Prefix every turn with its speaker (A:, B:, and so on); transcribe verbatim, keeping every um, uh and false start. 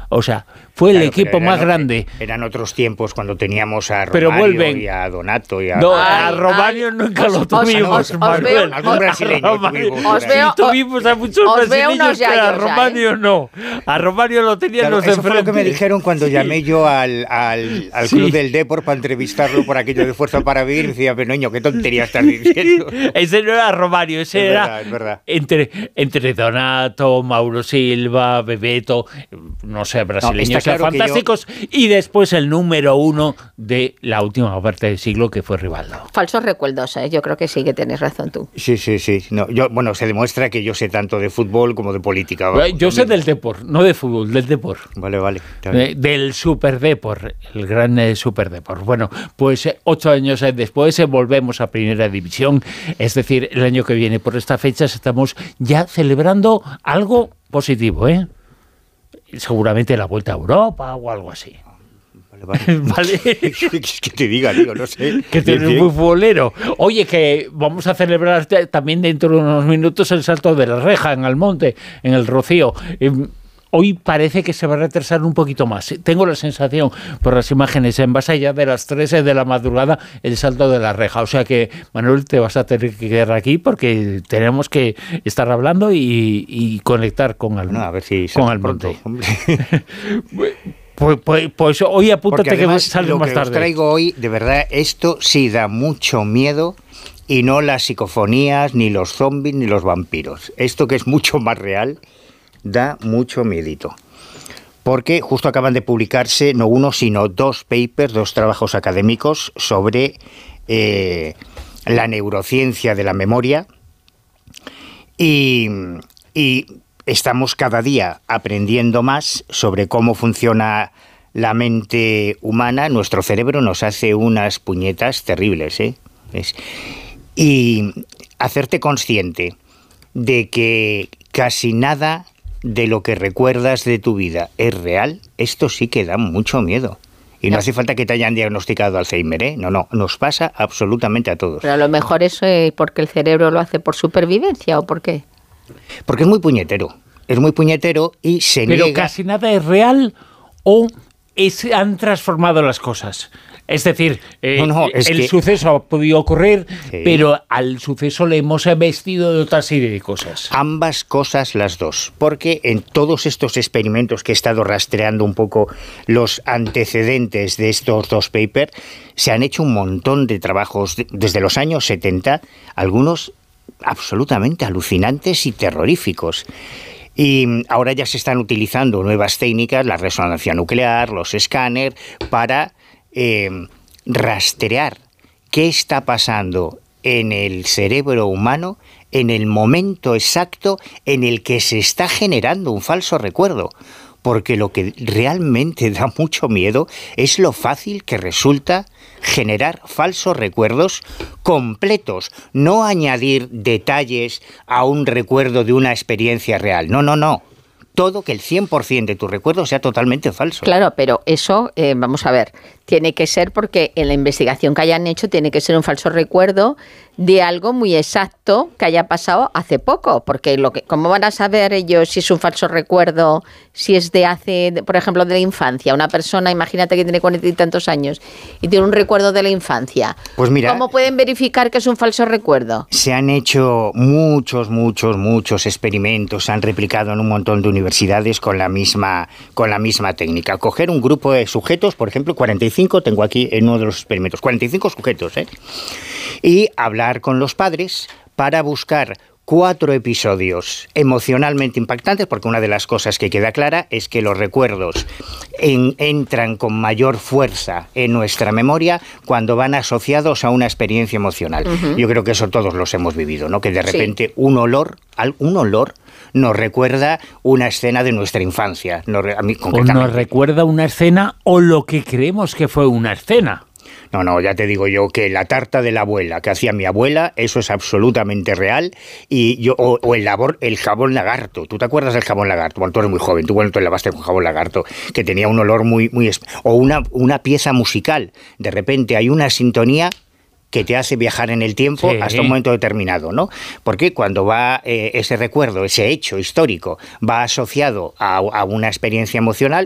A: O sea, fue claro, el equipo
B: eran,
A: más grande.
B: Eran otros tiempos cuando teníamos a
A: pero
B: Romario
A: vuelven.
B: y a Donato y a...
A: No, a Romario nunca os, lo tuvimos,
C: os, os, os veo,
B: algún brasileño tuvimos.
C: Os veo,
B: sí,
A: tuvimos a muchos brasileños, pero a Romario
C: ya, ¿eh?
A: no. A Romario lo tenían
B: claro,
A: los de
B: eso
A: frente.
B: fue lo que me dijeron cuando sí. llamé yo al, al, al sí. Club del Depor para entrevistarlo por aquello de Fuerza para Vivir. Y decía, pero niño, ¿qué tontería estás diciendo?
A: Ese no era Romario, ese
B: es
A: era
B: verdad, es verdad.
A: Entre, entre Donato, Mauro Silva, Bebeto, no sé, brasileños no, claro fantásticos, yo... y después el número uno de la última parte del siglo, que fue Rivaldo.
C: Falsos recuerdos, ¿eh? Yo creo que sí que tienes razón tú.
B: Sí, sí, sí. No, yo, bueno, se demuestra que yo sé tanto de fútbol como de política.
A: Vamos, yo sé del Depor, no de fútbol, del Depor.
B: Vale, vale.
A: Eh, del Super Depor, el gran eh, Super Depor. Bueno, pues eh, ocho años eh, después eh, volvemos a Primera División, es decir, el año que viene. Por estas fechas estamos ya celebrando algo positivo, ¿eh? Seguramente la vuelta a Europa o algo así.
B: Vale, vale.
A: ¿Vale?
B: Que te diga, digo, no sé.
A: Que tú eres muy futbolero. Oye, que vamos a celebrar también dentro de unos minutos el salto de la reja en Almonte, en el Rocío. Hoy parece que se va a retrasar un poquito más. Tengo la sensación, por las imágenes, en base ya de las tres de la madrugada, el salto de la reja. O sea que, Manuel, te vas a tener que quedar aquí porque tenemos que estar hablando y, y conectar con Almonte.
B: No, a ver si
A: con Almonte. Pues, pues, pues hoy apúntate que sales más tarde.
B: Lo que os traigo hoy, de verdad, esto sí da mucho miedo, y no las psicofonías, ni los zombies, ni los vampiros. Esto, que es mucho más real, da mucho miedito. Porque justo acaban de publicarse no uno, sino dos papers, dos trabajos académicos sobre eh, la neurociencia de la memoria. Y... y estamos cada día aprendiendo más sobre cómo funciona la mente humana. Nuestro cerebro nos hace unas puñetas terribles, ¿eh? ¿Ves? Y hacerte consciente de que casi nada de lo que recuerdas de tu vida es real, esto sí que da mucho miedo. Y no, no hace falta que te hayan diagnosticado Alzheimer, ¿eh? No, no, nos pasa absolutamente a todos.
C: Pero a lo mejor eso es porque el cerebro lo hace por supervivencia, ¿o por qué?
B: Porque es muy puñetero, es muy puñetero y se
A: Pero
B: niega...
A: casi nada es real o es, han transformado las cosas. Es decir, eh, no, no, es el que... suceso ha podido ocurrir, sí. pero al suceso le hemos vestido de otra serie de cosas.
B: Ambas cosas, las dos, porque en todos estos experimentos que he estado rastreando un poco los antecedentes de estos dos papers, se han hecho un montón de trabajos desde los años setenta, algunos absolutamente alucinantes y terroríficos. Y ahora ya se están utilizando nuevas técnicas, la resonancia nuclear, los escáneres, para eh, rastrear qué está pasando en el cerebro humano en el momento exacto en el que se está generando un falso recuerdo. Porque lo que realmente da mucho miedo es lo fácil que resulta generar falsos recuerdos completos, no añadir detalles a un recuerdo de una experiencia real. No, no, no. Todo, que el cien por ciento de tu recuerdo sea totalmente falso.
C: Claro, pero eso, eh, vamos a ver, tiene que ser porque en la investigación que hayan hecho tiene que ser un falso recuerdo de algo muy exacto que haya pasado hace poco, porque lo que, ¿cómo van a saber ellos si es un falso recuerdo, si es de hace, por ejemplo, de la infancia? Una persona, imagínate que tiene cuarenta y tantos años y tiene un recuerdo de la infancia.
B: Pues mira,
C: ¿cómo pueden verificar que es un falso recuerdo?
B: Se han hecho muchos, muchos, muchos experimentos, se han replicado en un montón de universidades con la misma, con la misma técnica. Coger un grupo de sujetos, por ejemplo, cuarenta y cinco, tengo aquí en uno de los experimentos, cuarenta y cinco sujetos, ¿eh? Y hablar con los padres para buscar cuatro episodios emocionalmente impactantes, porque una de las cosas que queda clara es que los recuerdos en, entran con mayor fuerza en nuestra memoria cuando van asociados a una experiencia emocional. Uh-huh. Yo creo que eso todos los hemos vivido, ¿no? Que de repente sí. un olor, un olor nos recuerda una escena de nuestra infancia. Nos, a mí,
A: o nos recuerda una escena o lo que creemos que fue una escena.
B: No, no, ya te digo yo que la tarta de la abuela que hacía mi abuela, eso es absolutamente real. Y yo o, o el, labor, el jabón lagarto. ¿Tú te acuerdas del jabón lagarto? Bueno, tú eres muy joven, tú bueno, te lavaste con jabón lagarto, que tenía un olor muy... muy o una, una pieza musical. De repente hay una sintonía que te hace viajar en el tiempo, sí, hasta un momento determinado, ¿no? Porque cuando va eh, ese recuerdo, ese hecho histórico, va asociado a, a una experiencia emocional,